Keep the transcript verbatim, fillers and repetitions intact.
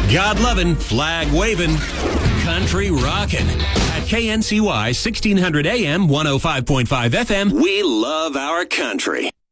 God loving, flag waving, country rockin'. At K N C Y sixteen hundred A M, one oh five point five F M, we love our country.